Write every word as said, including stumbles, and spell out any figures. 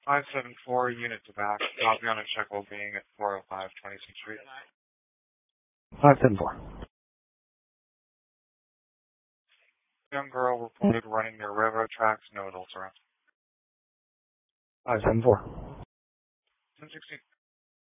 five seven four, unit to back. Copy on a check while being at four oh five twenty-sixth Street. five seven four. Young girl reported running near railroad tracks, no adults around. five seven four. ten sixteen.